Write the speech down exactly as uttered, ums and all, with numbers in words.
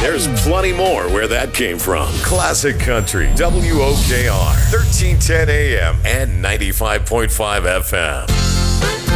There's plenty more where that came from. Classic Country, W O K R, thirteen ten A M and ninety-five point five F M.